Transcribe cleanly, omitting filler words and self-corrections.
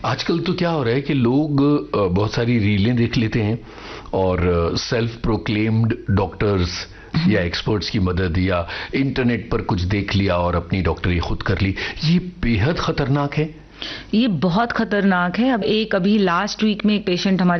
आजकल तो क्या हो रहा है कि लोग बहुत सारी रीलें देख लेते हैं और सेल्फ प्रोक्लेम्ड डॉक्टर्स या एक्सपर्ट्स की मदद या इंटरनेट पर कुछ देख लिया और अपनी डॉक्टरी खुद कर ली। ये बेहद खतरनाक है। ये बहुत खतरनाक है। अब अभी लास्ट वीक में एक पेशेंट हमारी